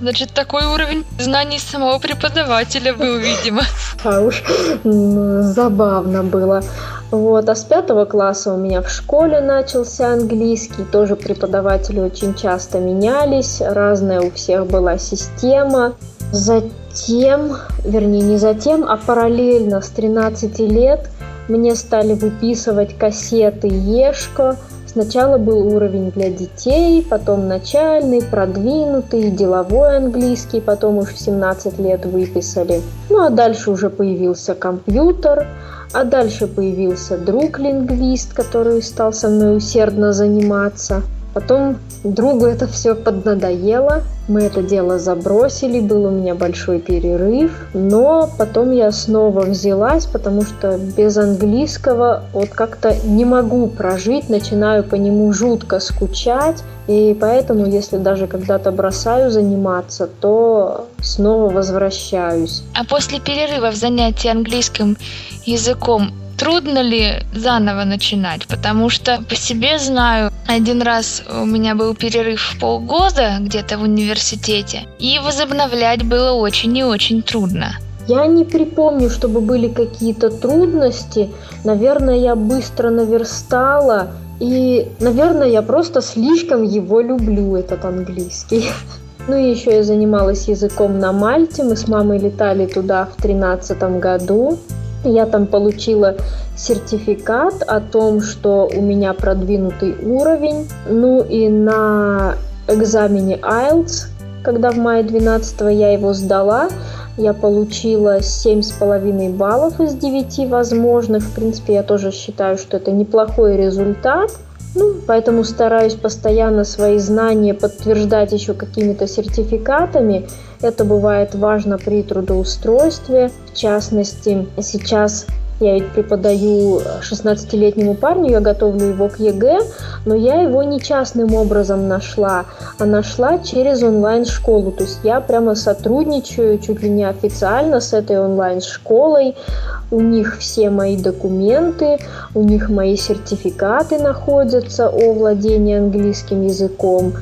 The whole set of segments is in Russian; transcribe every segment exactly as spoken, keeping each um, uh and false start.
Значит, такой уровень знаний самого преподавателя был, видимо. А уж забавно было. Вот, а с пятого класса у меня в школе начался английский. Тоже преподаватели очень часто менялись. Разная у всех была система. Затем, вернее, не затем, а параллельно с тринадцати лет мне стали выписывать кассеты Ешко. Сначала был уровень для детей, потом начальный, продвинутый, деловой английский, потом уж в семнадцать лет выписали. Ну а дальше уже появился компьютер, а дальше появился друг-лингвист, который стал со мной усердно заниматься. Потом другу это все поднадоело, мы это дело забросили, был у меня большой перерыв, но потом я снова взялась, потому что без английского вот как-то не могу прожить, начинаю по нему жутко скучать, и поэтому, если даже когда-то бросаю заниматься, то снова возвращаюсь. А после перерыва в занятии английским языком трудно ли заново начинать? Потому что по себе знаю, один раз у меня был перерыв полгода где-то в университете, и возобновлять было очень и очень трудно. Я не припомню, чтобы были какие-то трудности. Наверное, я быстро наверстала, и, наверное, я просто слишком его люблю, этот английский. Ну и еще я занималась языком на Мальте, мы с мамой летали туда в тринадцатом году. Я там получила сертификат о том, что у меня продвинутый уровень. Ну и на экзамене айлтс, когда в мае двенадцатого я его сдала, я получила семь с половиной баллов из девяти возможных. В принципе, я тоже считаю, что это неплохой результат. Ну, поэтому стараюсь постоянно свои знания подтверждать еще какими-то сертификатами. Это бывает важно при трудоустройстве. В частности, сейчас я ведь преподаю шестнадцатилетнему парню, я готовлю его к ЕГЭ, но я его не частным образом нашла, а нашла через онлайн-школу. То есть я прямо сотрудничаю чуть ли не официально с этой онлайн-школой. У них все мои документы, у них мои сертификаты находятся о владении английским языком.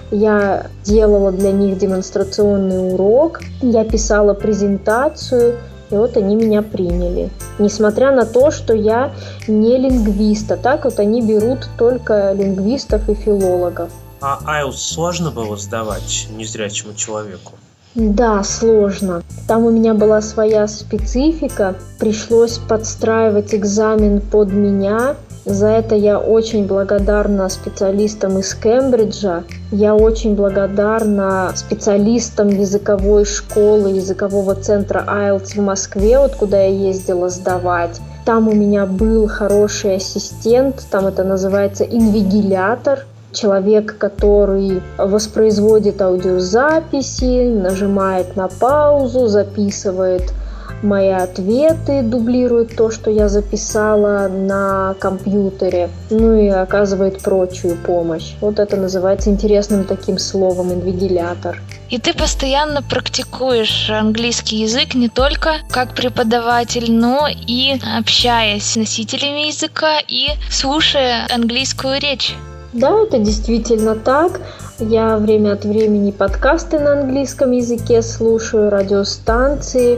Я делала для них демонстрационный урок, я писала презентацию, и вот они меня приняли. Несмотря на то, что я не лингвист, а так вот они берут только лингвистов и филологов. А айлтс сложно было сдавать незрячему человеку? Да, сложно. Там у меня была своя специфика, пришлось подстраивать экзамен под меня. За это я очень благодарна специалистам из Кембриджа. Я очень благодарна специалистам языковой школы, языкового центра айлтс в Москве, вот куда я ездила сдавать. Там у меня был хороший ассистент, там это называется инвигилятор. Человек, который воспроизводит аудиозаписи, нажимает на паузу, записывает мои ответы, дублирует то, что я записала на компьютере, ну и оказывает прочую помощь. Вот это называется интересным таким словом инвигилятор. И ты постоянно практикуешь английский язык не только как преподаватель, но и общаясь с носителями языка и слушая английскую речь. Да, это действительно так. Я время от времени подкасты на английском языке слушаю, радиостанции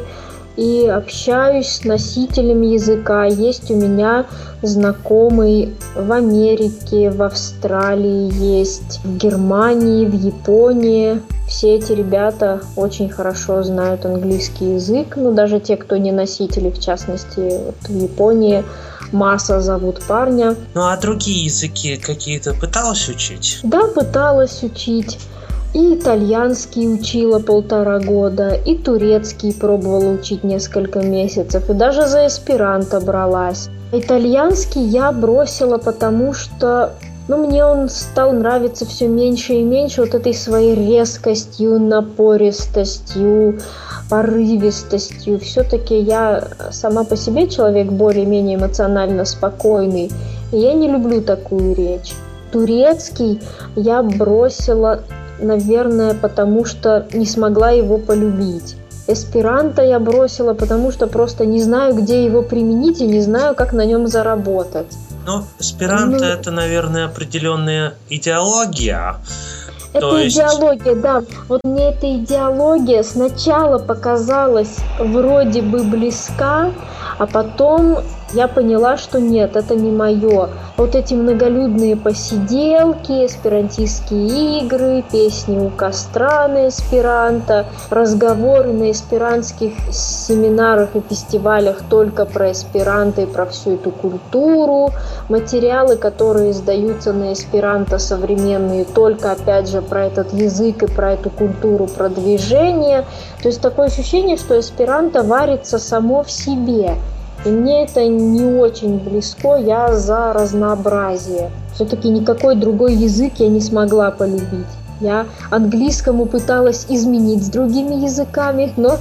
и общаюсь с носителями языка. Есть у меня знакомый в Америке, в Австралии, есть в Германии, в Японии. Все эти ребята очень хорошо знают английский язык, ну даже те, кто не носители, в частности, вот в Японии Маса зовут парня. Ну а другие языки какие-то пыталась учить? Да, пыталась учить. И итальянский учила полтора года, и турецкий пробовала учить несколько месяцев, и даже за эсперанто бралась. Итальянский я бросила, потому что ну, мне он стал нравиться все меньше и меньше вот этой своей резкостью, напористостью, порывистостью. Все-таки я сама по себе человек более-менее эмоционально спокойный, и я не люблю такую речь. Турецкий я бросила, наверное, потому что не смогла его полюбить. Эсперанто я бросила, потому что просто не знаю, где его применить и не знаю, как на нем заработать. Ну, эсперанто ну, это, наверное, определенная идеология. Это есть... идеология, да. Вот мне эта идеология сначала показалась вроде бы близка, а потом я поняла, что нет, это не мое. Вот эти многолюдные посиделки, эсперантистские игры, песни у костра на эсперанто, разговоры на эсперантских семинарах и фестивалях только про эсперанто и про всю эту культуру, материалы, которые издаются на эсперанто современные, только, опять же, про этот язык и про эту культуру продвижения. То есть такое ощущение, что эсперанто варится само в себе. И мне это не очень близко, я за разнообразие. Все-таки никакой другой язык я не смогла полюбить. Я английскому пыталась изменить с другими языками, но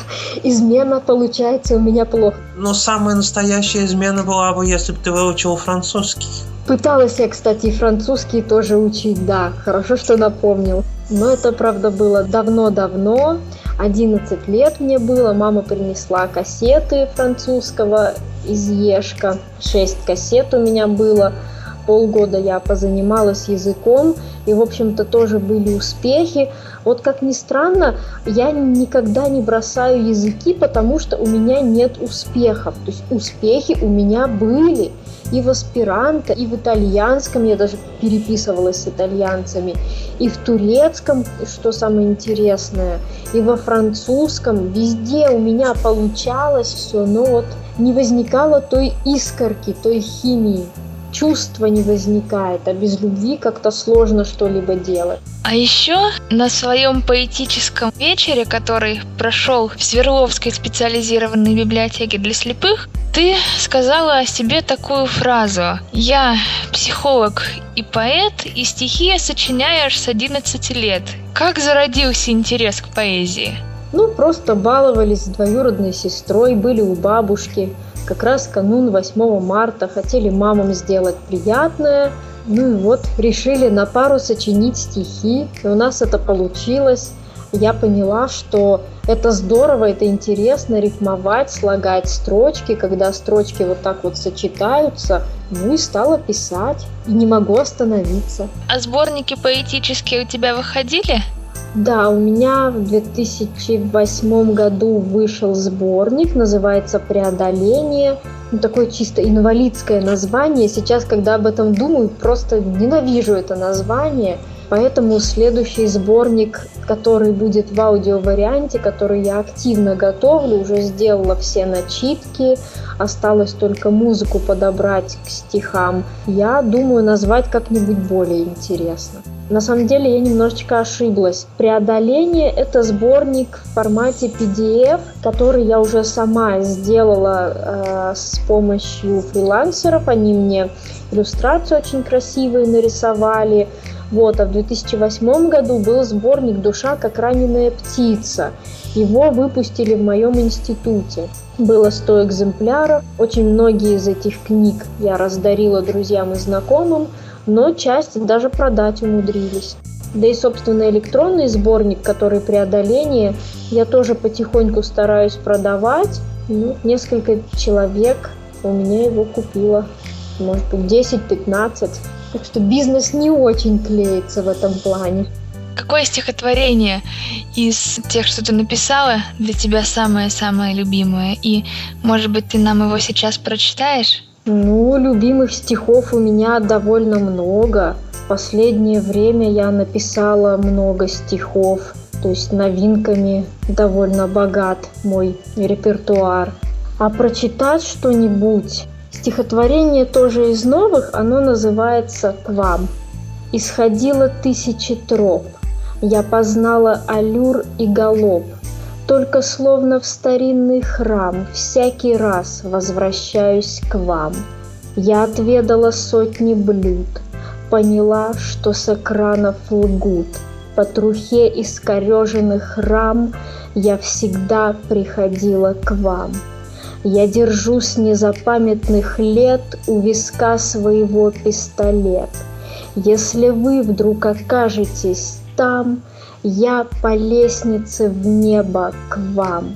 измена получается у меня плохо. Но самая настоящая измена была бы, если бы ты выучил французский. Пыталась я, кстати, и французский тоже учить, да. Хорошо, что напомнил. Но это, правда, было давно-давно. одиннадцать лет мне было. Мама принесла кассеты французского из Ешка. шесть кассет у меня было. Полгода я позанималась языком. И, в общем-то, тоже были успехи. Вот как ни странно, я никогда не бросаю языки, потому что у меня нет успехов. То есть успехи у меня были. И в эсперанто, и в итальянском, я даже переписывалась с итальянцами, и в турецком, что самое интересное, и во французском, везде у меня получалось все, но вот не возникало той искорки, той химии. Чувства не возникает, а без любви как-то сложно что-либо делать. А еще на своем поэтическом вечере, который прошел в Свердловской специализированной библиотеке для слепых, ты сказала о себе такую фразу: «Я психолог и поэт, и стихи сочиняешь с одиннадцати лет». Как зародился интерес к поэзии? Ну, просто баловались с двоюродной сестрой, были у бабушки. Как раз канун восьмого марта, хотели мамам сделать приятное. Ну и вот, решили на пару сочинить стихи, и у нас это получилось. Я поняла, что это здорово, это интересно рифмовать, слагать строчки, когда строчки вот так вот сочетаются. Ну и стала писать, и не могу остановиться. А сборники поэтические у тебя выходили? Да, у меня в две тысячи восьмом году вышел сборник, называется «Преодоление». Ну, такое чисто инвалидское название. Сейчас, когда об этом думаю, просто ненавижу это название. Поэтому следующий сборник, который будет в аудиоварианте, который я активно готовлю, уже сделала все начитки, осталось только музыку подобрать к стихам. Я думаю назвать как-нибудь более интересно. На самом деле я немножечко ошиблась. «Преодоление» — это сборник в формате пи ди эф, который я уже сама сделала э, с помощью фрилансеров. Они мне иллюстрации очень красивые нарисовали. Вот, а в две тысячи восьмом году был сборник «Душа, как раненая птица». Его выпустили в моем институте. Было сто экземпляров. Очень многие из этих книг я раздарила друзьям и знакомым, но часть даже продать умудрились. Да и, собственно, электронный сборник, который «Преодоление», я тоже потихоньку стараюсь продавать. Ну, несколько человек у меня его купило. Может быть, десять-пятнадцать. Так что бизнес не очень клеится в этом плане. Какое стихотворение из тех, что ты написала, для тебя самое-самое любимое? И, может быть, ты нам его сейчас прочитаешь? Ну, любимых стихов у меня довольно много. В последнее время я написала много стихов. То есть новинками довольно богат мой репертуар. А прочитать что-нибудь... Стихотворение тоже из новых, оно называется «К вам». «Исходило тысячи троп, я познала аллюр и галоп, только словно в старинный храм всякий раз возвращаюсь к вам. Я отведала сотни блюд, поняла, что с экранов лгут, по трухе искореженных рам я всегда приходила к вам. Я держу с незапамятных лет у виска своего пистолет. Если вы вдруг окажетесь там, я по лестнице в небо к вам.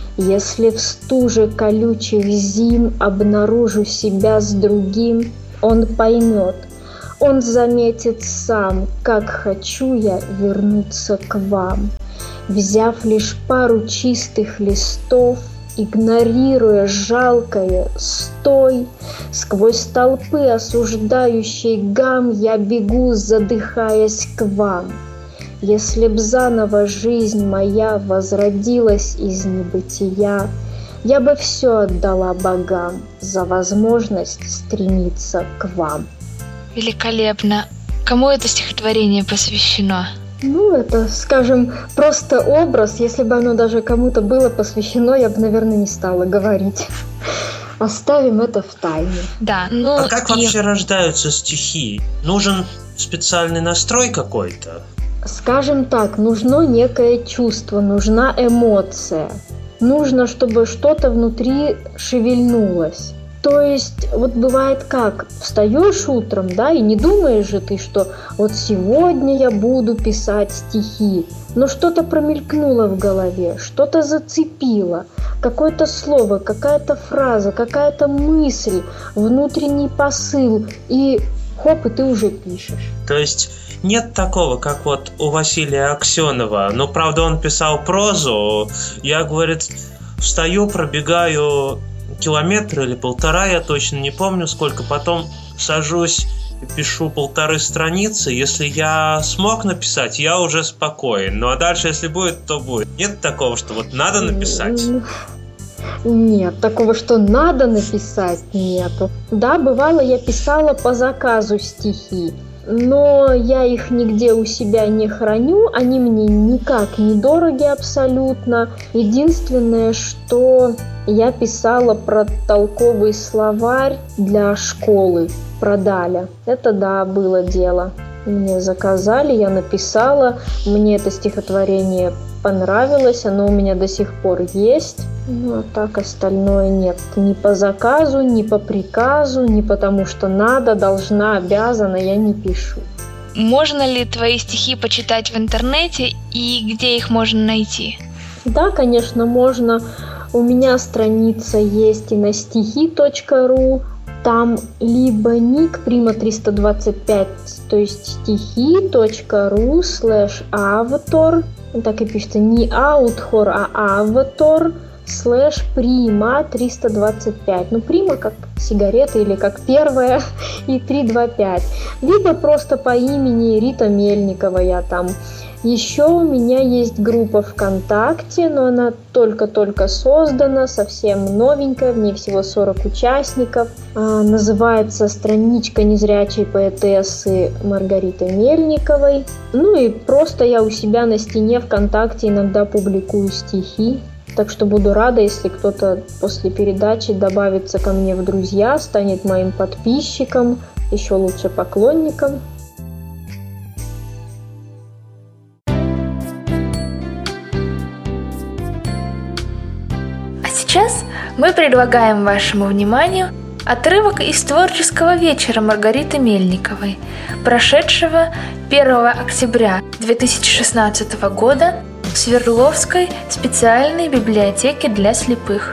Если в стуже колючих зим обнаружу себя с другим, он поймет, Он заметит сам, как хочу я вернуться к вам. Взяв лишь пару чистых листов, игнорируя жалкое «стой», сквозь толпы осуждающей гам я бегу, задыхаясь к вам. Если б заново жизнь моя возродилась из небытия, я бы все отдала богам за возможность стремиться к вам. Великолепно. Кому это стихотворение посвящено? Ну, это, скажем, просто образ. Если бы оно даже кому-то было посвящено, я бы, наверное, не стала говорить. Оставим это в тайне. Да. Ну, а как и... вообще рождаются стихи? Нужен специальный настрой какой-то? Скажем так, нужно некое чувство, нужна эмоция. Нужно, чтобы что-то внутри шевельнулось. То есть, вот бывает как, встаешь утром, да, и не думаешь же ты, что вот сегодня я буду писать стихи, но что-то промелькнуло в голове, что-то зацепило, какое-то слово, какая-то фраза, какая-то мысль, внутренний посыл, и хоп, и ты уже пишешь. То есть нет такого, как вот у Василия Аксенова, но, правда, он писал прозу, я, говорит, встаю, пробегаю километр или полтора, я точно не помню сколько, потом сажусь и пишу полторы страницы. Если я смог написать, я уже спокоен. Ну а дальше, если будет, то будет. Нет такого, что вот надо написать? Нет, такого, что надо написать, нету. Да, бывало, я писала по заказу стихи, но я их нигде у себя не храню, они мне никак не дороги абсолютно. Единственное, что я писала про толковый словарь для школы, про Даля. Это, да, было дело. Мне заказали, я написала, мне это стихотворение понравилось, оно у меня до сих пор есть. Ну, а так остальное нет. Ни по заказу, ни по приказу, ни потому что надо, должна, обязана, я не пишу. Можно ли твои стихи почитать в интернете и где их можно найти? Да, конечно, можно. У меня страница есть и на стихи точка ру. Там либо ник прима триста двадцать пять, то есть стихи точка ру слэш автор. Так и пишется не аутхор, а автор слэш прима триста двадцать пять. Ну, прима как сигарета или как первая и триста двадцать пять. Либо просто по имени Рита Мельникова я там. Еще у меня есть группа ВКонтакте, но она только-только создана, совсем новенькая, в ней всего сорок участников. А, называется «Страничка незрячей поэтессы Маргариты Мельниковой». Ну и просто я у себя на стене ВКонтакте иногда публикую стихи. Так что буду рада, если кто-то после передачи добавится ко мне в друзья, станет моим подписчиком, еще лучше поклонником. Сейчас мы предлагаем вашему вниманию отрывок из творческого вечера Маргариты Мельниковой, прошедшего первого октября две тысячи шестнадцатого года в Свердловской специальной библиотеке для слепых.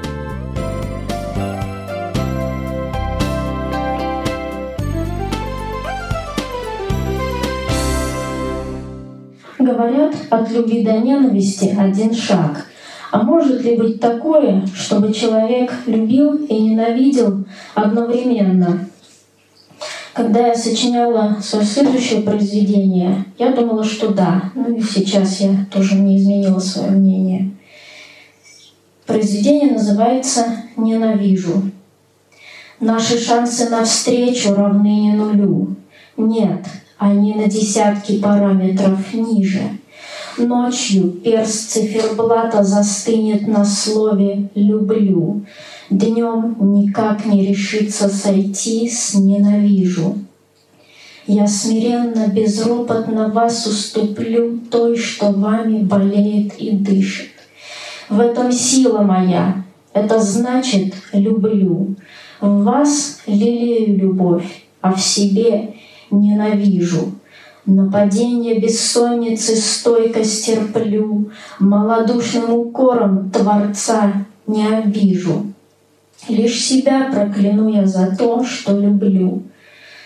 Говорят, от любви до ненависти один шаг. А может ли быть такое, чтобы человек любил и ненавидел одновременно? Когда я сочиняла свое следующее произведение, я думала, что да. Ну и сейчас я тоже не изменила свое мнение. Произведение называется «Ненавижу». Наши шансы на встречу равны не нулю. Нет, они на десятки параметров ниже. Ночью перст циферблата застынет на слове «люблю». Днем никак не решится сойти с «ненавижу». Я смиренно, безропотно вас уступлю той, что вами болеет и дышит. В этом сила моя, это значит «люблю». В вас лелею любовь, а в себе ненавижу. Нападение бессонницы стойко стерплю, малодушным укором Творца не обижу. Лишь себя прокляну я за то, что люблю.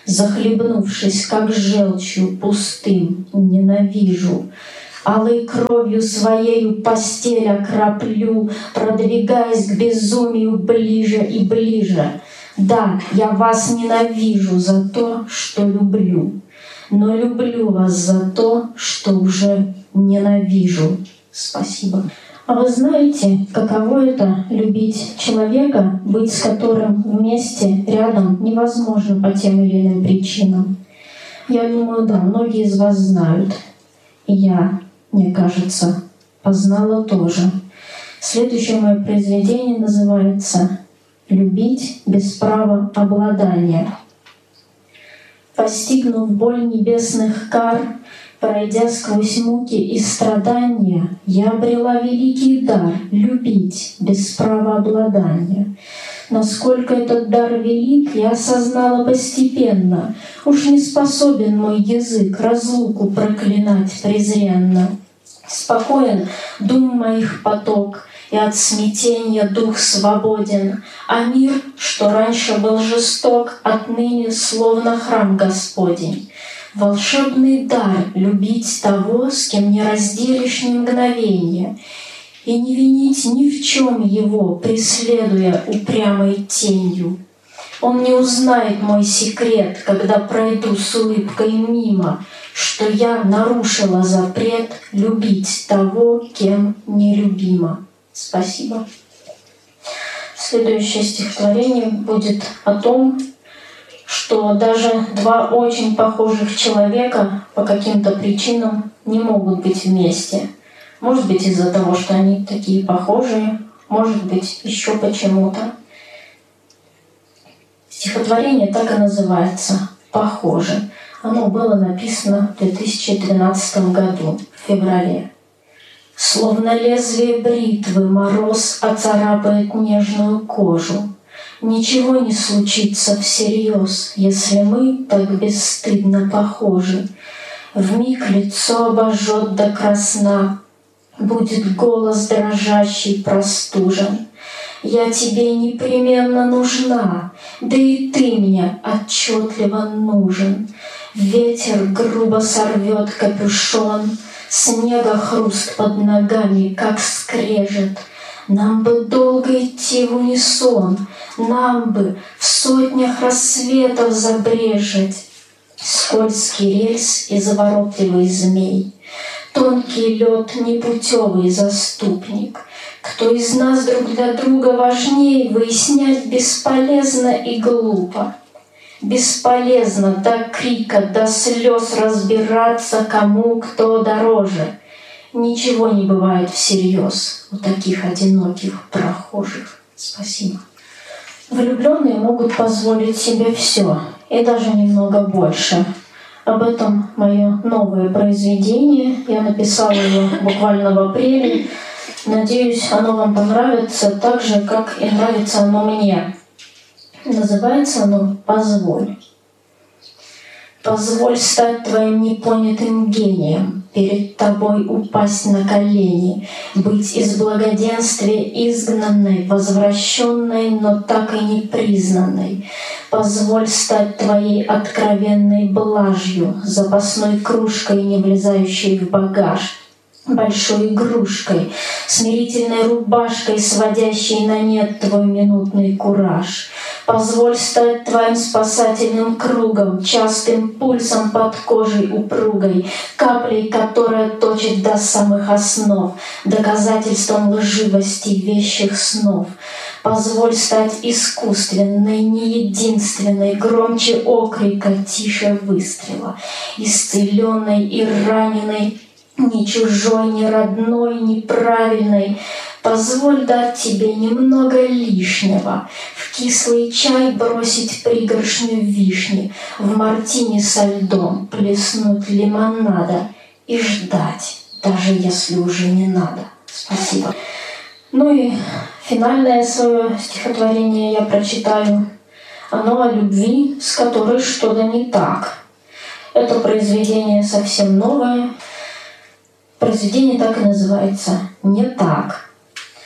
захлебнувшись, как желчью пустым, ненавижу. Алой кровью своею постель окроплю, продвигаясь к безумию ближе и ближе. Да, я вас ненавижу за то, что люблю, но люблю вас за то, что уже ненавижу. Спасибо. А вы знаете, каково это — любить человека, быть с которым вместе, рядом невозможно по тем или иным причинам? Я думаю, да, многие из вас знают. И я, мне кажется, познала тоже. Следующее мое произведение называется «Любить без права обладания». Постигнув боль небесных кар, пройдя сквозь муки и страдания, я обрела великий дар — любить без права обладания. Насколько этот дар велик, я осознала постепенно. Уж не способен мой язык разлуку проклинать презренно. Спокоен дум моих поток, и от смятения дух свободен, а мир, что раньше был жесток, отныне словно храм Господень. Волшебный дар — любить того, с кем не разделишь ни мгновения, и не винить ни в чем его, преследуя упрямой тенью. Он не узнает мой секрет, когда пройду с улыбкой мимо, что я нарушила запрет любить того, кем нелюбима. Спасибо. Следующее стихотворение будет о том, что даже два очень похожих человека по каким-то причинам не могут быть вместе. Может быть, из-за того, что они такие похожие, может быть, еще почему-то. Стихотворение так и называется «Похоже». Оно было написано в две тысячи двенадцатом году, в феврале. Словно лезвие бритвы мороз оцарапает нежную кожу. Ничего не случится всерьез, если мы так бесстыдно похожи. Вмиг лицо обожжет до красна, будет голос дрожащий простужен. Я тебе непременно нужна, да и ты мне отчетливо нужен. Ветер грубо сорвет капюшон, снега хруст под ногами, как скрежет. Нам бы долго идти в унисон, нам бы в сотнях рассветов забрежить. Скользкий рельс и заворотливый змей, тонкий лед, непутевый заступник. Кто из нас друг для друга важней, выяснять бесполезно и глупо. Бесполезно до крика, до слез разбираться, кому кто дороже. Ничего не бывает всерьез у таких одиноких прохожих. Спасибо. Влюбленные могут позволить себе все, и даже немного больше. Об этом мое новое произведение. Я написала его буквально в апреле. Надеюсь, оно вам понравится так же, как и нравится оно мне. Называется оно «Позволь». Позволь стать твоим непонятым гением, перед тобой упасть на колени, быть из благоденствия изгнанной, возвращенной, но так и не признанной. Позволь стать твоей откровенной блажью, запасной кружкой, не влезающей в багаж, большой игрушкой, смирительной рубашкой, сводящей на нет твой минутный кураж. Позволь стать твоим спасательным кругом, частым пульсом под кожей упругой, каплей, которая точит до самых основ, доказательством лживости вещих снов. Позволь стать искусственной, не единственной, громче окрика, тише выстрела, исцеленной и раненой, ни чужой, ни родной, ни правильной. Позволь дать тебе немного лишнего, в кислый чай бросить пригоршню вишни, в мартини со льдом плеснуть лимонада и ждать, даже если уже не надо. Спасибо. Ну и финальное свое стихотворение я прочитаю. Оно о любви, с которой что-то не так. Это произведение совсем новое. Произведение так и называется «Не так».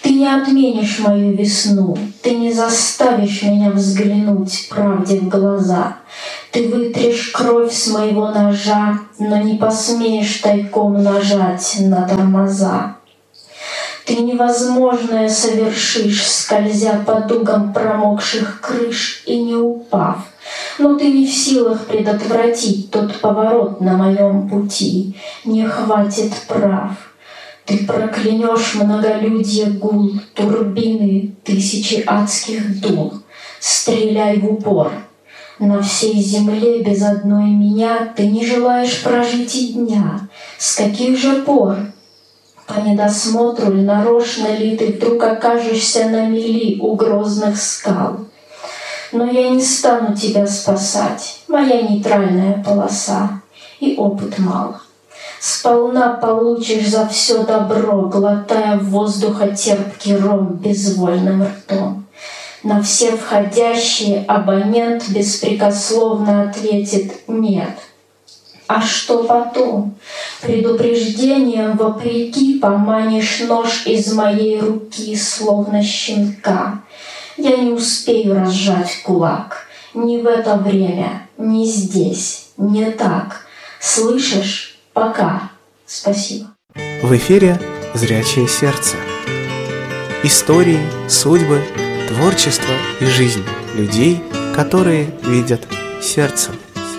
Ты не отменишь мою весну, ты не заставишь меня взглянуть правде в глаза. Ты вытрешь кровь с моего ножа, но не посмеешь тайком нажать на тормоза. Ты невозможное совершишь, скользя по дугам промокших крыш и не упав. Но ты не в силах предотвратить тот поворот на моем пути. Не хватит прав. Ты проклянешь многолюдье гул, турбины тысячи адских дул. Стреляй в упор. На всей земле без одной меня ты не желаешь прожить и дня. С каких же пор? По недосмотру ли, нарочно ли ты вдруг окажешься на мели у грозных скал? Но я не стану тебя спасать, моя нейтральная полоса, и опыт мал. Сполна получишь за все добро, глотая воздуха терпкий ром безвольным ртом. На все входящие абонент беспрекословно ответит «нет». А что потом? Предупреждением вопреки поманишь нож из моей руки, словно щенка. Я не успею разжать кулак. Ни в это время, ни здесь, не так. Слышишь? Пока. Спасибо. В эфире «Зрячее сердце». Истории, судьбы, творчество и жизнь людей, которые видят сердцем.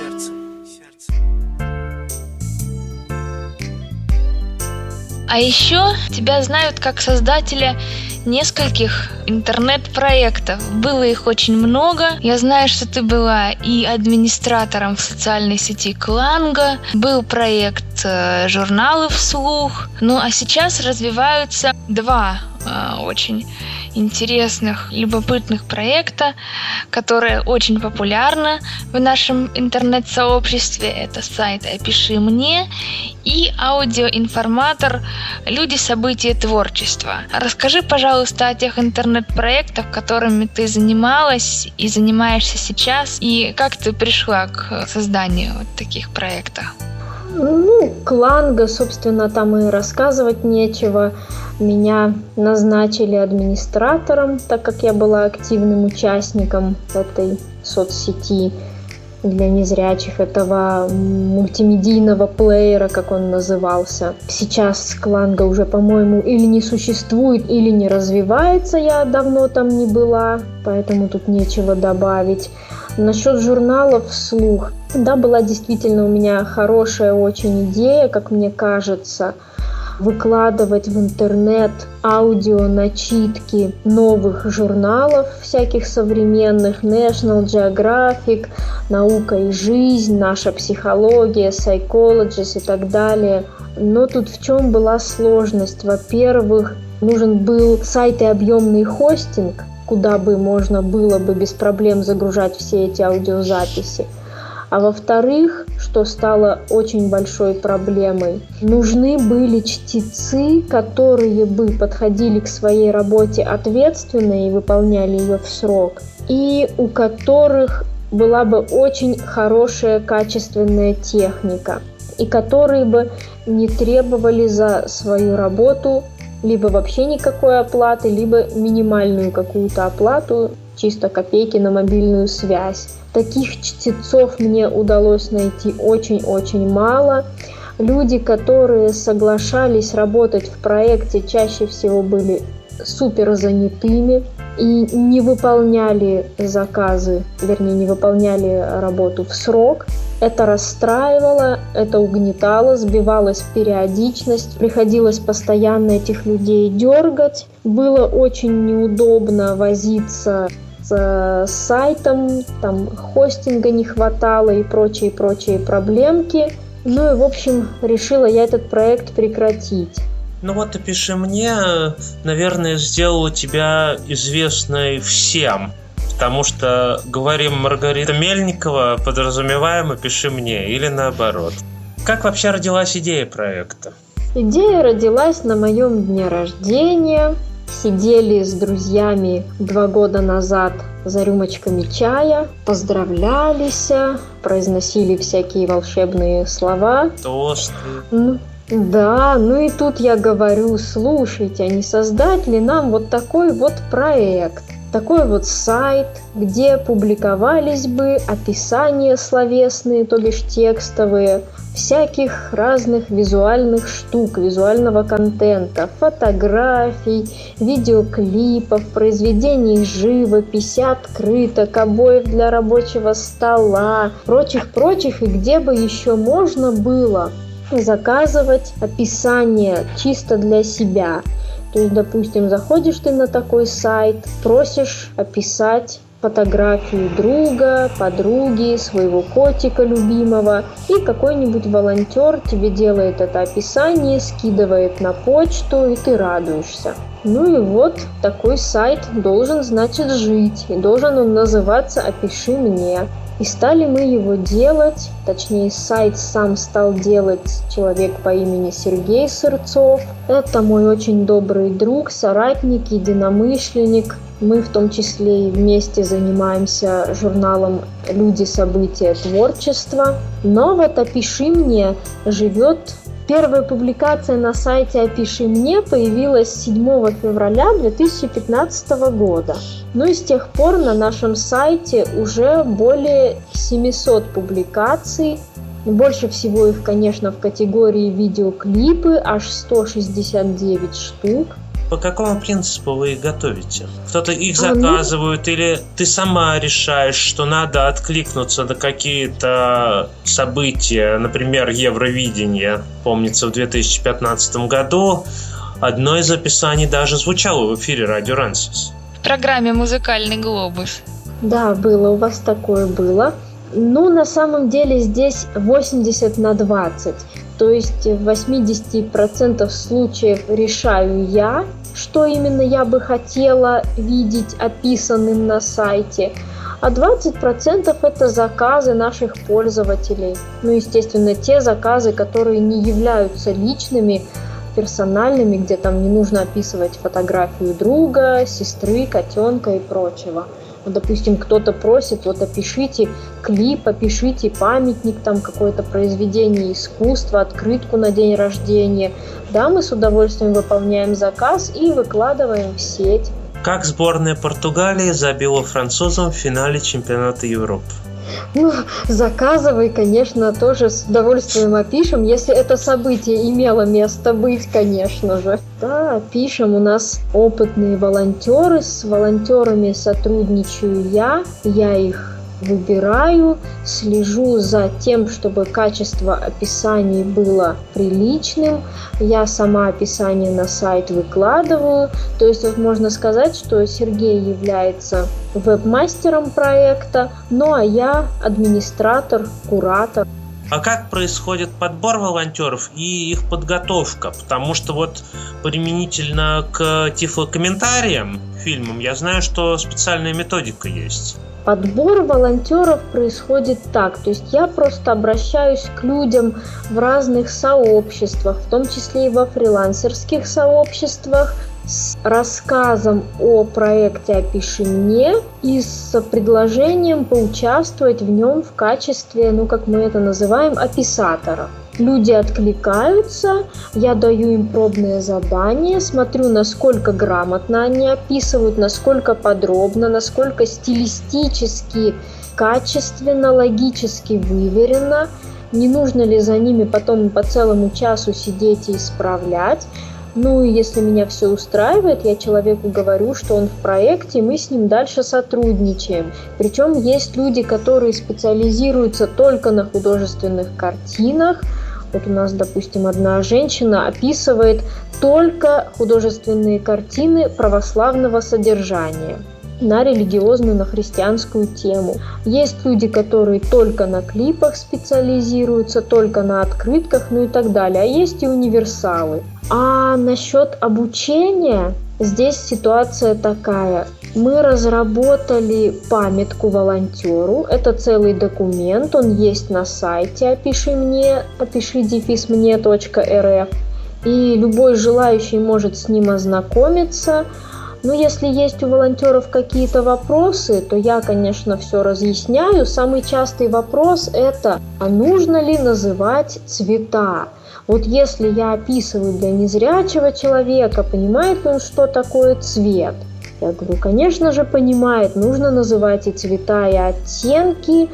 А еще тебя знают как создателя нескольких интернет-проектов. Было их очень много. Я знаю, что ты была и администратором в социальной сети Кланго. Был проект э, журналы вслух. Ну а сейчас развиваются два э, очень интересных, любопытных проекта, которые очень популярны в нашем интернет-сообществе. Это сайт «Опиши мне» и аудиоинформатор «Люди, события, творчество». Расскажи, пожалуйста, о тех интернет-проектах, которыми ты занималась и занимаешься сейчас, и как ты пришла к созданию вот таких проектов. Ну, Кланго, собственно, там и рассказывать нечего. Меня назначили администратором, так как я была активным участником этой соцсети для незрячих, этого мультимедийного плеера, как он назывался. Сейчас Кланго уже, по-моему, или не существует, или не развивается, я давно там не была, поэтому тут нечего добавить. Насчет журналов вслух. Да, была действительно у меня хорошая очень идея, как мне кажется, выкладывать в интернет аудионачитки новых журналов, всяких современных, National Geographic, «Наука и жизнь», «Наша психология», Psychologist и так далее. Но тут в чем была сложность? Во-первых, нужен был сайт и объемный хостинг, куда бы можно было бы без проблем загружать все эти аудиозаписи. А во-вторых, что стало очень большой проблемой, нужны были чтецы, которые бы подходили к своей работе ответственно и выполняли ее в срок, и у которых была бы очень хорошая качественная техника, и которые бы не требовали за свою работу либо вообще никакой оплаты, либо минимальную какую-то оплату, чисто копейки на мобильную связь. Таких чтецов мне удалось найти очень-очень мало. Люди, которые соглашались работать в проекте, чаще всего были супер занятыми и не выполняли заказы, вернее, не выполняли работу в срок. Это расстраивало, это угнетало, сбивалась периодичность, приходилось постоянно этих людей дергать. Было очень неудобно возиться с сайтом, там хостинга не хватало и прочие-прочие проблемки. Ну и, в общем, решила я этот проект прекратить. Ну вот «Опиши мне», наверное, сделала тебя известной всем. Потому что говорим Маргарита Мельникова, подразумеваем «Опиши мне» или наоборот. Как вообще родилась идея проекта? Идея родилась на моем дне рождения. Сидели с друзьями два года назад за рюмочками чая, поздравлялись, произносили всякие волшебные слова. Тосты. Ну, Да, ну и тут я говорю, слушайте, а не создать ли нам вот такой вот проект, такой вот сайт, где публиковались бы описания словесные, то бишь текстовые, всяких разных визуальных штук, визуального контента, фотографий, видеоклипов, произведений живописи, открыток, обоев для рабочего стола, прочих-прочих, и где бы еще можно было заказывать описание чисто для себя. То есть, допустим, заходишь ты на такой сайт, просишь описать фотографию друга, подруги, своего котика любимого, и какой-нибудь волонтер тебе делает это описание, скидывает на почту, и ты радуешься. Ну и вот такой сайт должен, значит, жить, и должен он называться «Опиши мне». И стали мы его делать, точнее сайт сам стал делать человек по имени Сергей Сырцов. Это мой очень добрый друг, соратник, единомышленник. Мы в том числе и вместе занимаемся журналом «Люди, события, творчество». Но вот «Опиши мне» живет. Первая публикация на сайте «Опиши мне» появилась седьмого февраля две тысячи пятнадцатого года. Ну и с тех пор на нашем сайте уже более семисот публикаций. Больше всего их, конечно, в категории видеоклипы, аж сто шестьдесят девять штук. По какому принципу вы их готовите? Кто-то их заказывает, а, ну... или ты сама решаешь, что надо откликнуться на какие-то события, например, Евровидение, помнится, в две тысячи пятнадцатом году одно из описаний даже звучало в эфире Радио Рансис. В программе «Музыкальный глобус». Да, было, у вас такое было. Ну, на самом деле здесь восемьдесят на двадцать. То есть в восемьдесят процентов случаев решаю я, что именно я бы хотела видеть описанным на сайте, а двадцать процентов это заказы наших пользователей. Ну, естественно, те заказы, которые не являются личными, персональными, где там не нужно описывать фотографию друга, сестры, котенка и прочего. Допустим, кто-то просит, вот опишите клип, опишите памятник, там какое-то произведение искусства, открытку на день рождения. Да, мы с удовольствием выполняем заказ и выкладываем в сеть. Как сборная Португалии забила французам в финале чемпионата Европы? Ну, заказывай, конечно, тоже с удовольствием опишем, если это событие имело место быть, конечно же. Да, пишем, у нас опытные волонтеры, с волонтерами сотрудничаю я, я их выбираю, слежу за тем, чтобы качество описаний было приличным. Я сама описание на сайт выкладываю. То есть вот можно сказать, что Сергей является веб-мастером проекта, ну а я администратор, куратор. А как происходит подбор волонтеров и их подготовка? Потому что вот применительно к тифлокомментариям, фильмам, я знаю, что специальная методика есть. Подбор волонтеров происходит так, то есть я просто обращаюсь к людям в разных сообществах, в том числе и во фрилансерских сообществах, с рассказом о проекте «Опиши мне» и с предложением поучаствовать в нем в качестве, ну как мы это называем, описатора. Люди откликаются, я даю им пробное задание, смотрю, насколько грамотно они описывают, насколько подробно, насколько стилистически, качественно, логически выверено, не нужно ли за ними потом по целому часу сидеть и исправлять. Ну и если меня все устраивает, я человеку говорю, что он в проекте, и мы с ним дальше сотрудничаем. Причем есть люди, которые специализируются только на художественных картинах. Вот у нас, допустим, одна женщина описывает только художественные картины православного содержания на религиозную, на христианскую тему. Есть люди, которые только на клипах специализируются, только на открытках, ну и так далее. А есть и универсалы. А насчет обучения, здесь ситуация такая. Мы разработали памятку волонтеру. Это целый документ, он есть на сайте «Опиши мне», опиши дефис мне точка эр эф. И любой желающий может с ним ознакомиться. Но если есть у волонтеров какие-то вопросы, то я, конечно, все разъясняю. Самый частый вопрос – это, а нужно ли называть цвета? Вот если я описываю для незрячего человека, понимает ли он, что такое цвет? Я говорю, конечно же понимает, нужно называть и цвета, и оттенки,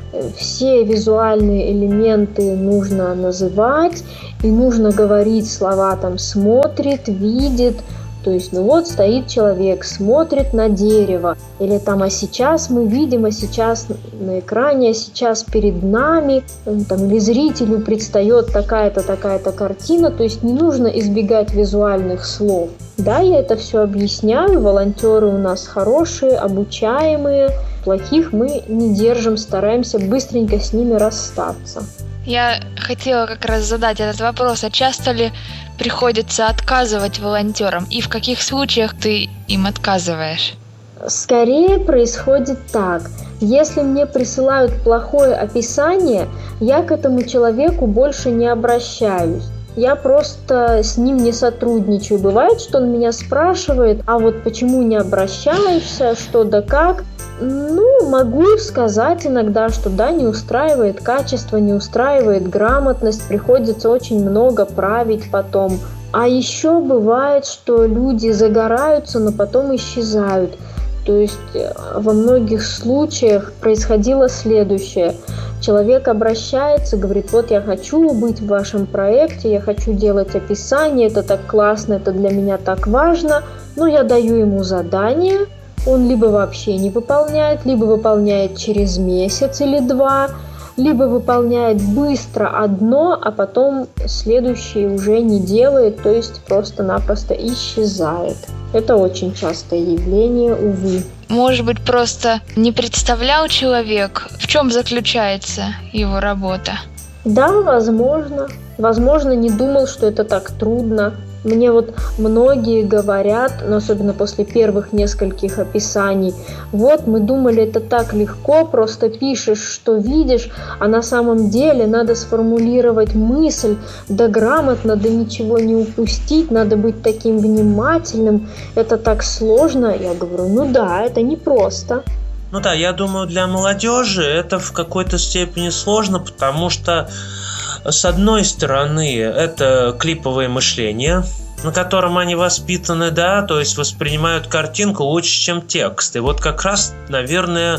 все визуальные элементы нужно называть, и нужно говорить слова там «смотрит», «видит». То есть, ну вот стоит человек, смотрит на дерево, или там, а сейчас мы видим, а сейчас на экране, а сейчас перед нами, там, или зрителю предстает такая-то, такая-то картина. То есть не нужно избегать визуальных слов. Да, я это все объясняю, волонтеры у нас хорошие, обучаемые, плохих мы не держим, стараемся быстренько с ними расстаться. Я хотела как раз задать этот вопрос, а часто ли приходится отказывать волонтерам, и в каких случаях ты им отказываешь? Скорее происходит так. Если мне присылают плохое описание, я к этому человеку больше не обращаюсь. Я просто с ним не сотрудничаю. Бывает, что он меня спрашивает, а вот почему не обращаешься, что да как. Ну, могу сказать иногда, что да, не устраивает качество, не устраивает грамотность, приходится очень много править потом. А еще бывает, что люди загораются, но потом исчезают. То есть во многих случаях происходило следующее. Человек обращается, говорит, вот я хочу быть в вашем проекте, я хочу делать описание, это так классно, это для меня так важно. Но я даю ему задание, он либо вообще не выполняет, либо выполняет через месяц или два, либо выполняет быстро одно, а потом следующее уже не делает, то есть просто-напросто исчезает. Это очень частое явление, увы. Может быть, просто не представлял человек, в чем заключается его работа? Да, возможно. Возможно, не думал, что это так трудно. Мне вот многие говорят, но особенно после первых нескольких описаний, вот мы думали, это так легко, просто пишешь, что видишь, а на самом деле надо сформулировать мысль, да грамотно, да ничего не упустить, надо быть таким внимательным, это так сложно. Я говорю, ну да, это непросто. Ну да, я думаю, для молодежи это в какой-то степени сложно, потому что, с одной стороны, это клиповое мышление, на котором они воспитаны, да, то есть воспринимают картинку лучше, чем текст. И вот как раз, наверное,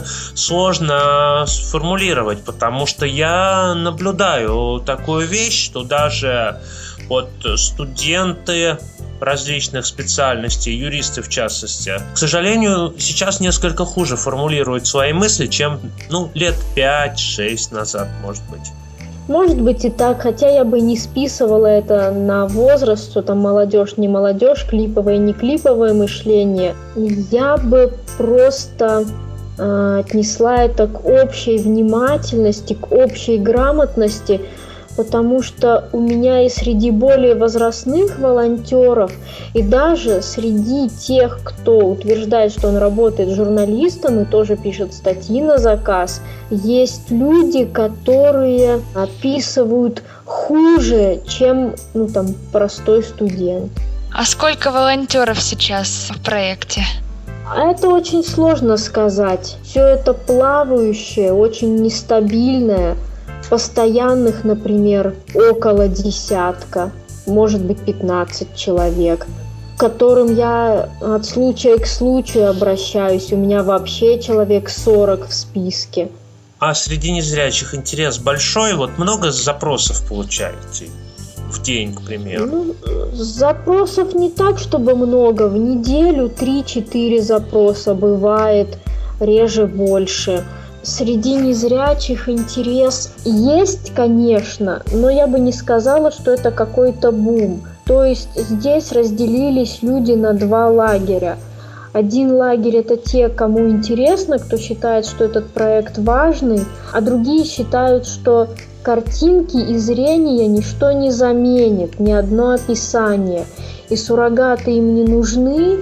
сложно сформулировать, потому что я наблюдаю такую вещь, что даже вот студенты различных специальностей, юристы в частности, к сожалению, сейчас несколько хуже формулируют свои мысли, чем, ну, лет пять-шесть назад, может быть. Может быть и так, хотя я бы не списывала это на возраст, что там молодежь, не молодежь, клиповое, не клиповое мышление. Я бы просто э, отнесла это к общей внимательности, к общей грамотности, потому что у меня и среди более возрастных волонтеров, и даже среди тех, кто утверждает, что он работает журналистом и тоже пишет статьи на заказ, есть люди, которые описывают хуже, чем ну, там, простой студент. А сколько волонтеров сейчас в проекте? Это очень сложно сказать. Все это плавающее, очень нестабильное. Постоянных, например, около десятка, может быть пятнадцать человек, к которым я от случая к случаю обращаюсь. У меня вообще человек сорок в списке. А среди незрячих интерес большой? Вот много запросов получаете в день, к примеру? Ну, запросов не так, чтобы много. В неделю три-четыре запроса бывает, реже больше. Среди незрячих интерес есть, конечно, но я бы не сказала, что это какой-то бум. То есть здесь разделились люди на два лагеря. Один лагерь – это те, кому интересно, кто считает, что этот проект важный, а другие считают, что картинки и зрение ничто не заменит, ни одно описание, и суррогаты им не нужны,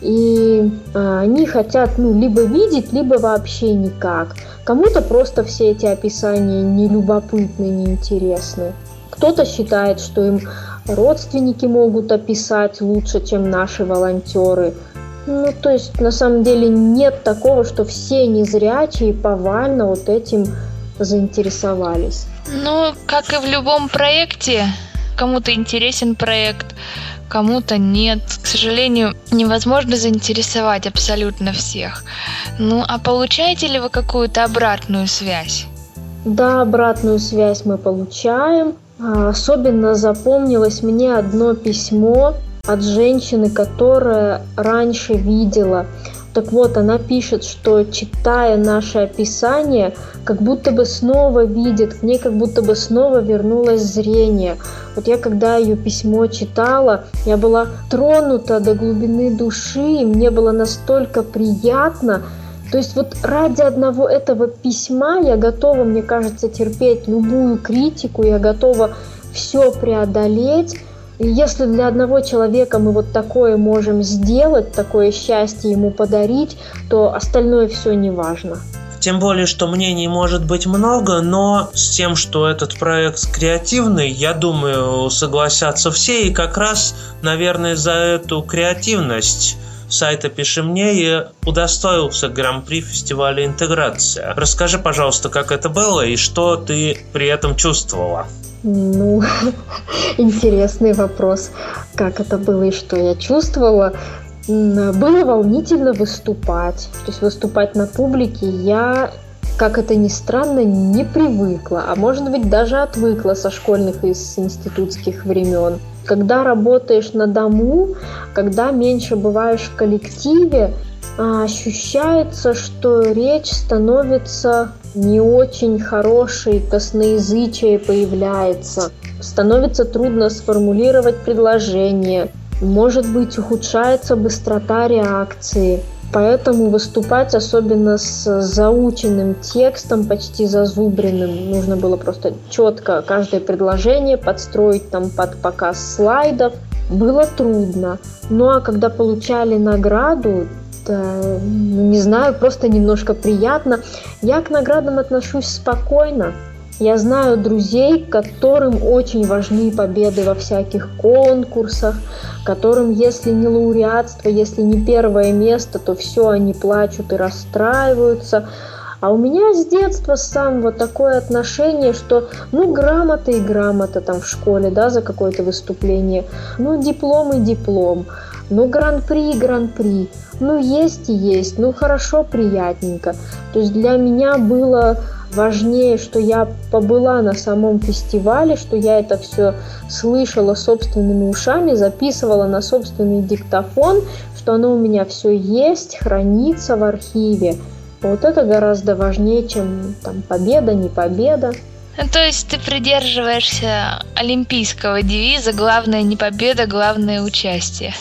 и а, они хотят ну, либо видеть, либо вообще никак. Кому-то просто все эти описания не любопытны, не интересны. Кто-то считает, что им родственники могут описать лучше, чем наши волонтеры. Ну, то есть, на самом деле, нет такого, что все незрячие повально вот этим заинтересовались. Ну, как и в любом проекте, кому-то интересен проект, кому-то нет. К сожалению, невозможно заинтересовать абсолютно всех. Ну, а получаете ли вы какую-то обратную связь? Да, обратную связь мы получаем. Особенно запомнилось мне одно письмо от женщины, которая раньше видела. Так вот, она пишет, что, читая наше описание, как будто бы снова видит, к ней как будто бы снова вернулось зрение. Вот я, когда ее письмо читала, я была тронута до глубины души, и мне было настолько приятно. То есть вот ради одного этого письма я готова, мне кажется, терпеть любую критику, я готова все преодолеть. И если для одного человека мы вот такое можем сделать, такое счастье ему подарить, то остальное все не важно. Тем более, что мнений может быть много, но с тем, что этот проект креативный, я думаю, согласятся все. И как раз, наверное, за эту креативность сайта «Пиши мне» и удостоился гран-при фестиваля «Интеграция». Расскажи, пожалуйста, как это было и что ты при этом чувствовала? Ну, интересный вопрос, как это было и что я чувствовала. Было волнительно выступать, то есть выступать на публике я, как это ни странно, не привыкла, а может быть даже отвыкла со школьных и с институтских времен. Когда работаешь на дому, когда меньше бываешь в коллективе, ощущается, что речь становится не очень хорошей, косноязычие появляется, становится трудно сформулировать предложение, может быть, ухудшается быстрота реакции. Поэтому выступать, особенно с заученным текстом, почти зазубренным, нужно было просто четко каждое предложение подстроить там под показ слайдов, было трудно. Ну а когда получали награду, да, не знаю, просто немножко приятно. Я к наградам отношусь спокойно. Я знаю друзей, которым очень важны победы во всяких конкурсах, которым, если не лауреатство, если не первое место, то все, они плачут и расстраиваются. А у меня с детства, с самого такое отношение, что ну грамота и грамота там в школе, да, за какое-то выступление, ну диплом и диплом, ну гран-при и гран-при, ну есть и есть, ну хорошо, приятненько. То есть для меня было важнее, что я побыла на самом фестивале, что я это все слышала собственными ушами, записывала на собственный диктофон, что оно у меня все есть, хранится в архиве. Вот это гораздо важнее, чем там победа, не победа. Ну, то есть ты придерживаешься олимпийского девиза «Главное не победа, главное участие».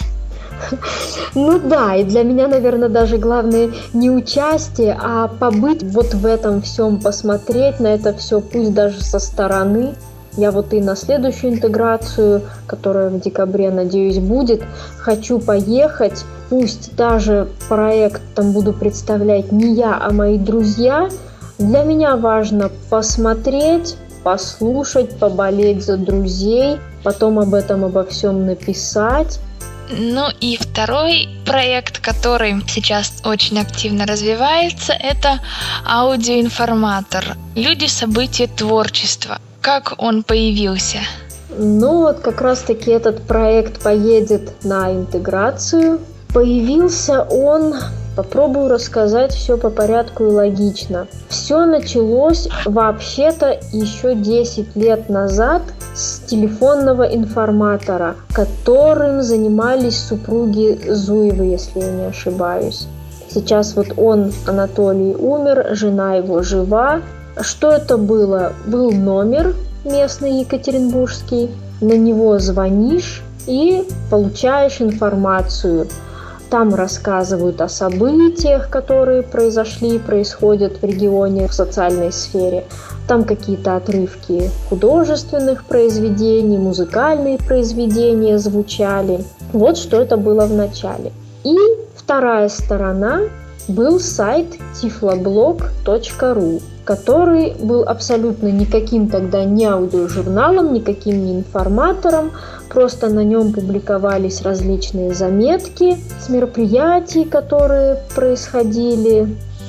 Ну да, и для меня, наверное, даже главное не участие, а побыть вот в этом всем, посмотреть на это все, пусть даже со стороны. Я вот и на следующую интеграцию, которая в декабре, надеюсь, будет, хочу поехать. Пусть даже проект там буду представлять не я, а мои друзья. Для меня важно посмотреть, послушать, поболеть за друзей, потом об этом обо всем написать. Ну и второй проект, который сейчас очень активно развивается, это аудиоинформатор. Люди, события, творчество. Как он появился? Ну вот как раз-таки этот проект поедет на интеграцию. Появился он, попробую рассказать все по порядку и логично. Все началось вообще-то еще десять лет назад с телефонного информатора, которым занимались супруги Зуевы, если я не ошибаюсь. Сейчас вот он, Анатолий, умер, жена его жива. Что это было? Был номер местный екатеринбургский, на него звонишь и получаешь информацию. Там рассказывают о событиях, которые произошли и происходят в регионе, в социальной сфере. Там какие-то отрывки художественных произведений, музыкальные произведения звучали. Вот что это было в начале. И вторая сторона был сайт тифлоблог точка ру, который был абсолютно никаким тогда не аудиожурналом, никаким не информатором. Просто на нем публиковались различные заметки с мероприятий, которые происходили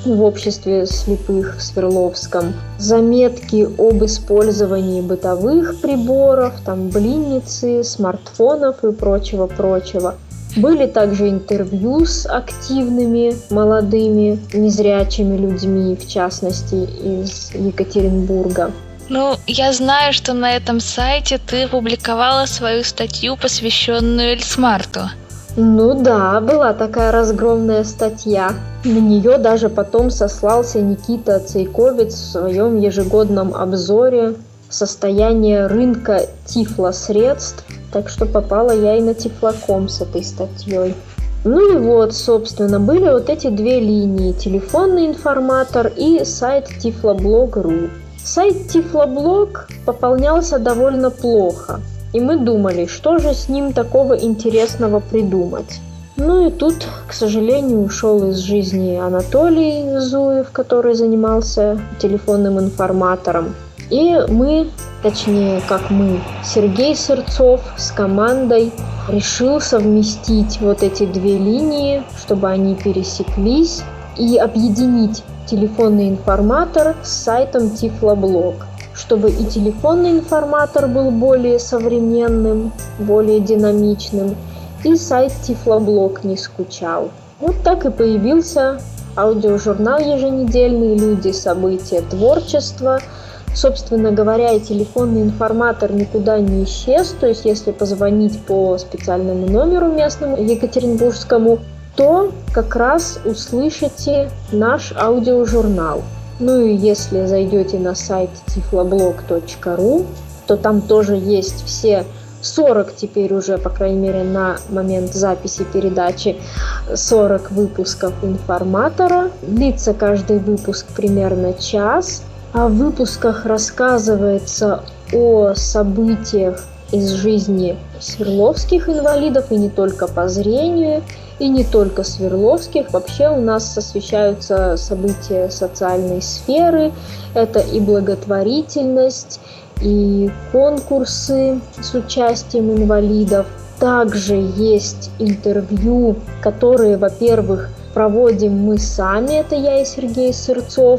в обществе слепых в Свердловском, заметки об использовании бытовых приборов, там блинницы, смартфонов и прочего-прочего. Были также интервью с активными молодыми незрячими людьми, в частности из Екатеринбурга. Ну, я знаю, что на этом сайте ты публиковала свою статью, посвященную Эльсмарту. Ну да, была такая разгромная статья. На нее даже потом сослался Никита Цейковец в своем ежегодном обзоре состояния рынка тифлосредств. Так что попала я и на Тифлоком с этой статьей. Ну и вот, собственно, были вот эти две линии: телефонный информатор и сайт тифлоблог точка ру. Сайт Тифлоблог пополнялся довольно плохо, и мы думали, что же с ним такого интересного придумать. Ну и тут, к сожалению, ушел из жизни Анатолий Зуев, который занимался телефонным информатором. И мы, точнее, как мы, Сергей Сырцов с командой решил совместить вот эти две линии, чтобы они пересеклись, и объединить телефонный информатор с сайтом Тифлоблог, чтобы и телефонный информатор был более современным, более динамичным, и сайт Тифлоблог не скучал. Вот так и появился аудиожурнал еженедельный «Люди, события, творчество». Собственно говоря, и телефонный информатор никуда не исчез, то есть если позвонить по специальному номеру местному екатеринбургскому, то как раз услышите наш аудиожурнал. Ну и если зайдете на сайт тифлоблог точка ру, то там тоже есть все сорок теперь уже, по крайней мере, на момент записи передачи, сорок выпусков информатора. Длится каждый выпуск примерно час. А в выпусках рассказывается о событиях из жизни свердловских инвалидов, и не только по зрению, и не только свердловских. Вообще у нас освещаются события социальной сферы. Это и благотворительность, и конкурсы с участием инвалидов. Также есть интервью, которые, во-первых, проводим мы сами, это я и Сергей Сырцов,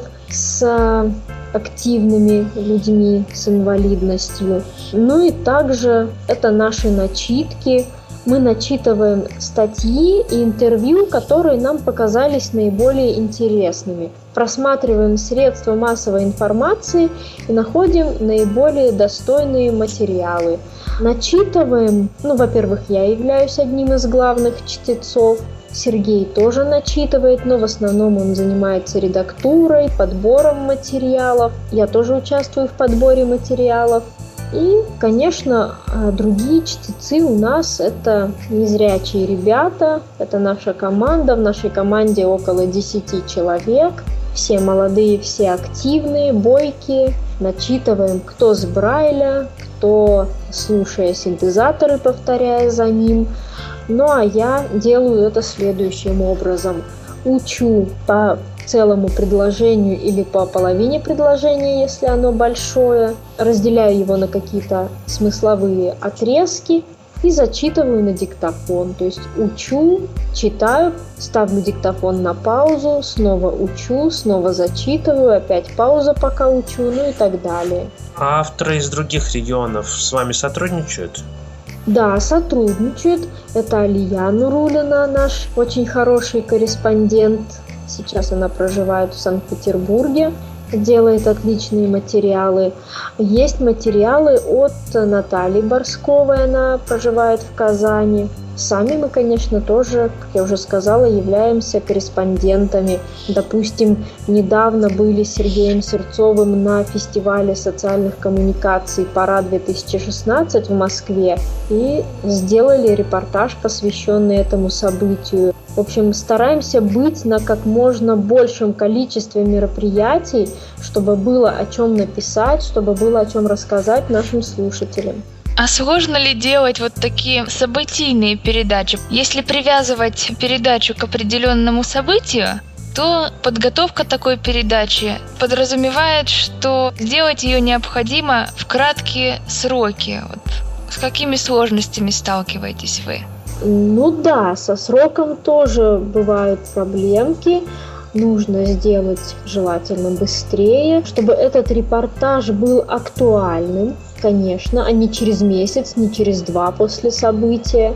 с активными людьми с инвалидностью. Ну и также это наши начитки. Мы начитываем статьи и интервью, которые нам показались наиболее интересными. Просматриваем средства массовой информации и находим наиболее достойные материалы. Начитываем, ну, во-первых, я являюсь одним из главных чтецов. Сергей тоже начитывает, но в основном он занимается редактурой, подбором материалов. Я тоже участвую в подборе материалов. И, конечно, другие чтецы у нас — это незрячие ребята, это наша команда. В нашей команде около десяти человек. Все молодые, все активные, бойкие. Начитываем кто с Брайля, кто слушая синтезаторы, повторяя за ним. Ну а я делаю это следующим образом. Учу по целому предложению или по половине предложения, если оно большое. Разделяю его на какие-то смысловые отрезки и зачитываю на диктофон. То есть учу, читаю, ставлю диктофон на паузу, снова учу, снова зачитываю, опять пауза, пока учу, ну и так далее. А авторы из других регионов с вами сотрудничают? Да, сотрудничают. Это Алия Нурулина, наш очень хороший корреспондент. Сейчас она проживает в Санкт-Петербурге, делает отличные материалы. Есть материалы от Натальи Борсковой, она проживает в Казани. Сами мы, конечно, тоже, как я уже сказала, являемся корреспондентами. Допустим, недавно были с Сергеем Сырцовым на фестивале социальных коммуникаций «Пора-две тысячи шестнадцать» в Москве и сделали репортаж, посвященный этому событию. В общем, стараемся быть на как можно большем количестве мероприятий, чтобы было о чем написать, чтобы было о чем рассказать нашим слушателям. А сложно ли делать вот такие событийные передачи? Если привязывать передачу к определенному событию, то подготовка такой передачи подразумевает, что сделать ее необходимо в краткие сроки. Вот с какими сложностями сталкиваетесь вы? Ну да, со сроком тоже бывают проблемки. нужно сделать желательно быстрее, чтобы этот репортаж был актуальным, конечно, а не через месяц, не через два после события.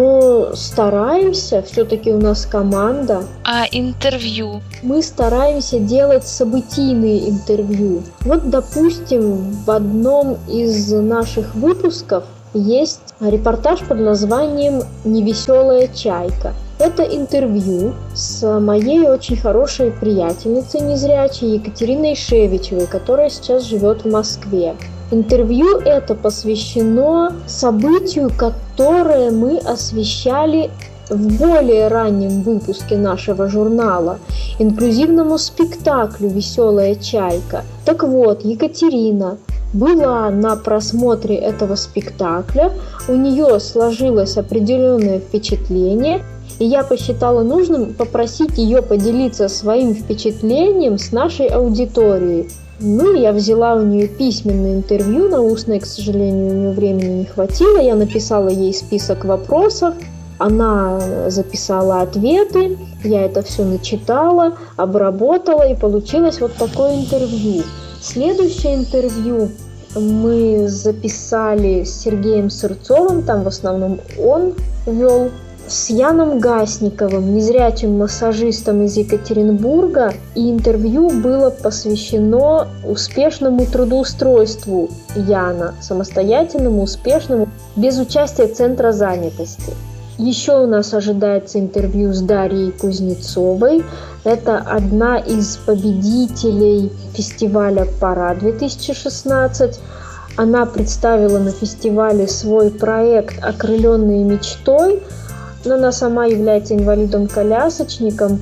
Но стараемся, все-таки у нас команда. А интервью? Мы стараемся делать событийные интервью. Вот, допустим, в одном из наших выпусков есть репортаж под названием «Невеселая чайка». Это интервью с моей очень хорошей приятельницей незрячей Екатериной Шевичевой, которая сейчас живет в Москве. Интервью это посвящено событию, которое мы освещали в более раннем выпуске нашего журнала, инклюзивному спектаклю «Веселая чайка». Так вот, Екатерина была на просмотре этого спектакля, у нее сложилось определенное впечатление, и я посчитала нужным попросить ее поделиться своим впечатлением с нашей аудиторией. Ну, я взяла у нее письменное интервью, на устное, к сожалению, у нее времени не хватило. Я написала ей список вопросов, она записала ответы, я это все начитала, обработала, и получилось вот такое интервью. Следующее интервью мы записали с Сергеем Сырцовым, там в основном он вел, с Яном Гасниковым, незрячим массажистом из Екатеринбурга, и интервью было посвящено успешному трудоустройству Яна, самостоятельному, успешному, без участия Центра занятости. Еще у нас ожидается интервью с Дарьей Кузнецовой. Это одна из победителей фестиваля «Парад-две тысячи шестнадцать». Она представила на фестивале свой проект «Окрыленные мечтой», но она сама является инвалидом-колясочником,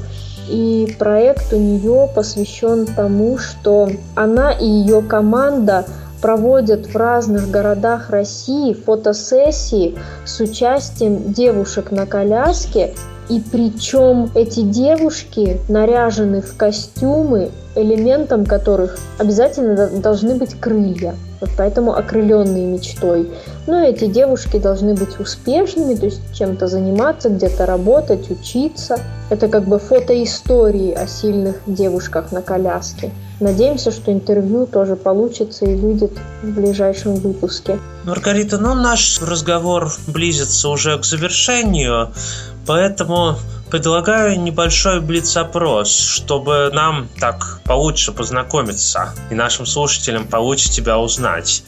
и проект у нее посвящен тому, что она и ее команда проводят в разных городах России фотосессии с участием девушек на коляске, и причем эти девушки наряжены в костюмы, элементом которых обязательно должны быть крылья. Вот поэтому окрыленные мечтой. Но эти девушки должны быть успешными, то есть чем-то заниматься, где-то работать, учиться. Это как бы фотоистории о сильных девушках на коляске. Надеемся, что интервью тоже получится и выйдет в ближайшем выпуске. Маргарита, ну наш разговор близится уже к завершению, поэтому предлагаю небольшой блиц-опрос, чтобы нам так получше познакомиться и нашим слушателям получше тебя узнать.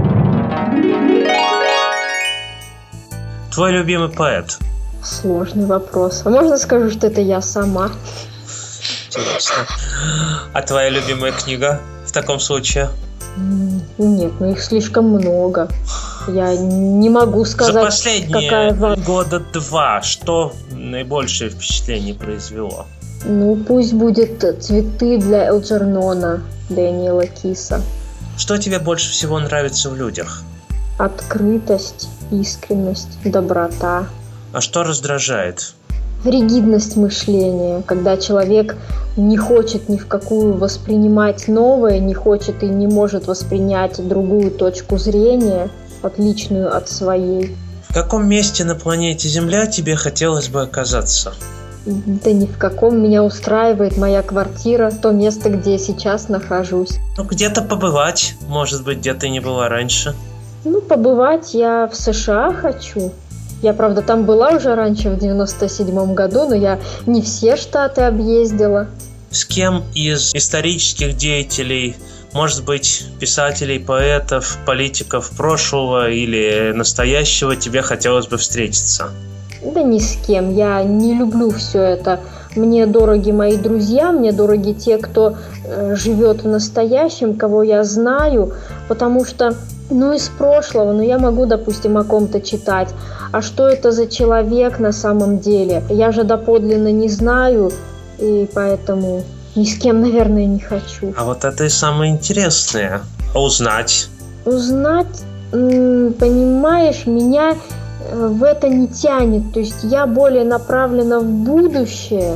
Твой любимый поэт? Сложный вопрос. А можно скажу, что это я сама? Интересно. А твоя любимая книга в таком случае? Нет, ну их слишком много. Я не могу сказать, за последние какая... года два что наибольшее впечатление произвело? Ну, пусть будет «Цветы для Элджернона» Дэниела Киса. Что тебе больше всего нравится в людях? Открытость, искренность, доброта. А что раздражает? Ригидность мышления, когда человек не хочет ни в какую воспринимать новое, не хочет и не может воспринять другую точку зрения, отличную от своей. В каком месте на планете Земля тебе хотелось бы оказаться? Да ни в каком. Меня устраивает моя квартира, то место, где я сейчас нахожусь. Ну, где-то побывать, может быть, где ты не была раньше. Ну, побывать я в США хочу. Я, правда, там была уже раньше, в девяносто седьмом году, но я не все штаты объездила. С кем из исторических деятелей, может быть, писателей, поэтов, политиков прошлого или настоящего тебе хотелось бы встретиться? Да ни с кем. Я не люблю все это. Мне дороги мои друзья, мне дороги те, кто э, живет в настоящем, кого я знаю, потому что, ну, из прошлого, ну, я могу, допустим, о ком-то читать. А что это за человек на самом деле? Я же доподлинно не знаю, и поэтому ни с кем, наверное, не хочу. А вот это и самое интересное. Узнать. Узнать, м- понимаешь, меня в это не тянет. То есть я более направлена в будущее,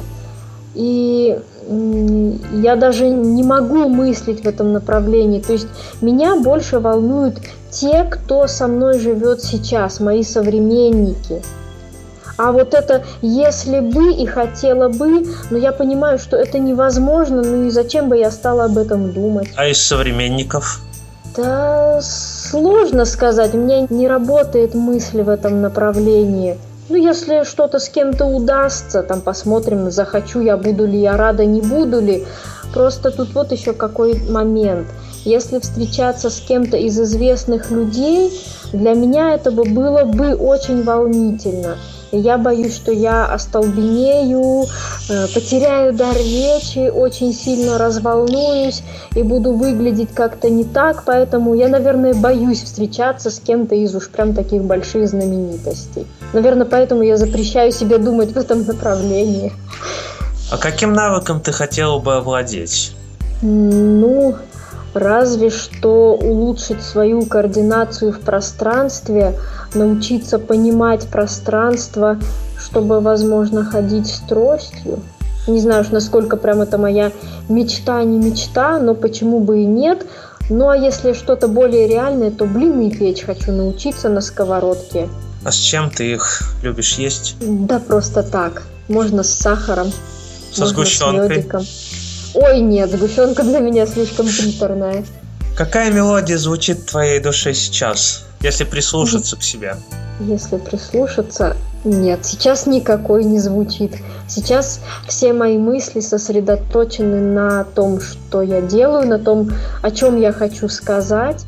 и м- я даже не могу мыслить в этом направлении. То есть меня больше волнуют те, кто со мной живет сейчас, мои современники. А вот это «если бы» и «хотела бы», но я понимаю, что это невозможно, ну и зачем бы я стала об этом думать? А из современников? Да сложно сказать, у меня не работает мысль в этом направлении. Ну, если что-то с кем-то удастся, там посмотрим, захочу я, буду ли я рада, не буду ли. Просто тут вот еще какой момент. Если встречаться с кем-то из известных людей, для меня это бы было бы очень волнительно. И я боюсь, что я остолбенею, потеряю дар речи, очень сильно разволнуюсь и буду выглядеть как-то не так. Поэтому я, наверное, боюсь встречаться с кем-то из уж прям таких больших знаменитостей. Наверное, поэтому я запрещаю себе думать в этом направлении. А каким навыком ты хотела бы овладеть? Ну, разве что улучшить свою координацию в пространстве, научиться понимать пространство, чтобы, возможно, ходить с тростью. Не знаю уж, насколько прям это моя мечта, не мечта, но почему бы и нет. Ну, а если что-то более реальное, то блины печь хочу научиться на сковородке. А с чем ты их любишь есть? Да просто так. Можно с сахаром. Со сгущенкой? С медиком. Ой, нет, сгущенка для меня слишком приторная. Какая мелодия звучит в твоей душе сейчас, если прислушаться к себе? Если прислушаться, нет, сейчас никакой не звучит. Сейчас все мои мысли сосредоточены на том, что я делаю, на том, о чем я хочу сказать.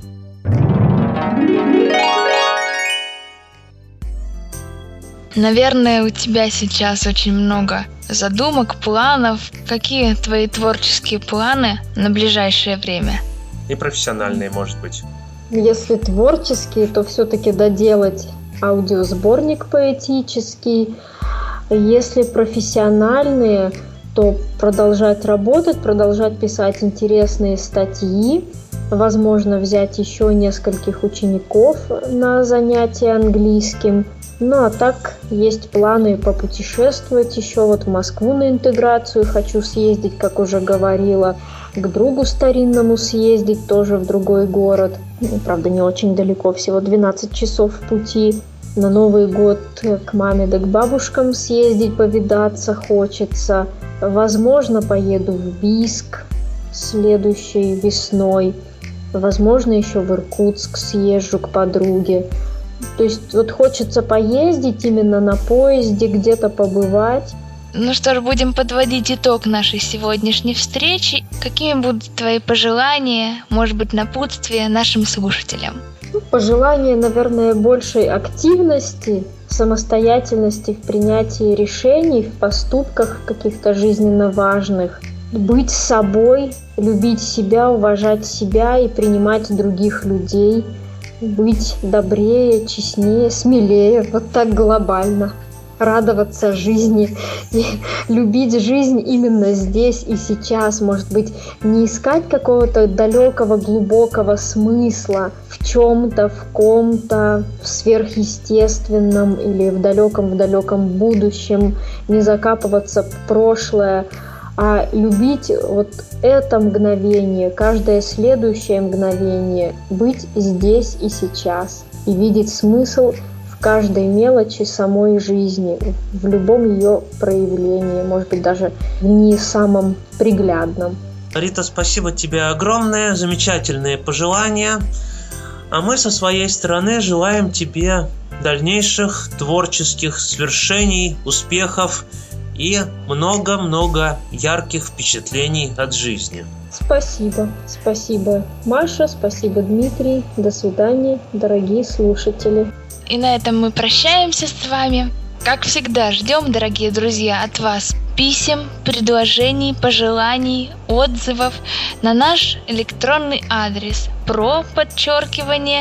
Наверное, у тебя сейчас очень много задумок, планов. Какие твои творческие планы на ближайшее время? И профессиональные, может быть. Если творческие, то все-таки доделать аудиосборник поэтический. Если профессиональные, то продолжать работать, продолжать писать интересные статьи. Возможно, взять еще нескольких учеников на занятия английским. Ну а так, есть планы попутешествовать еще вот в Москву на интеграцию. Хочу съездить, как уже говорила, к другу старинному съездить, тоже в другой город. Ну, правда, не очень далеко, всего двенадцать часов пути. На Новый год к маме да к бабушкам съездить, повидаться хочется. Возможно, поеду в Бийск следующей весной. Возможно, еще в Иркутск съезжу к подруге. То есть вот хочется поездить именно на поезде, где-то побывать. Ну что ж, будем подводить итог нашей сегодняшней встречи. Какими будут твои пожелания, может быть, напутствия нашим слушателям? Ну, пожелания, наверное, большей активности, самостоятельности в принятии решений, в поступках каких-то жизненно важных. Быть собой, любить себя, уважать себя и принимать других людей. Быть добрее, честнее, смелее, вот так глобально. Радоваться жизни и любить жизнь именно здесь и сейчас. Может быть, не искать какого-то далекого, глубокого смысла в чем-то, в ком-то, в сверхъестественном или в далеком, в далеком будущем, не закапываться в прошлое, а любить вот это мгновение, каждое следующее мгновение, быть здесь и сейчас и видеть смысл в каждой мелочи самой жизни, в любом ее проявлении, может быть, даже в не самом приглядном. Рита, спасибо тебе огромное, замечательные пожелания. А мы со своей стороны желаем тебе дальнейших творческих свершений, успехов и много-много ярких впечатлений от жизни. Спасибо. Спасибо, Маша, спасибо, Дмитрий. До свидания, дорогие слушатели. И на этом мы прощаемся с вами. Как всегда, ждем, дорогие друзья, от вас писем, предложений, пожеланий, отзывов на наш электронный адрес про подчеркивание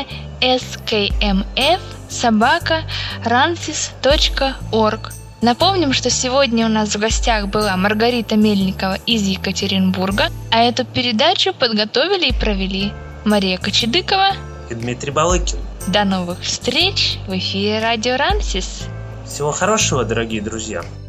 skmf собака рансис точка орг. Напомним, что сегодня у нас в гостях была Маргарита Мельникова из Екатеринбурга, а эту передачу подготовили и провели Мария Кочедыкова и Дмитрий Балыкин. До новых встреч в эфире Радио Рамсис. Всего хорошего, дорогие друзья.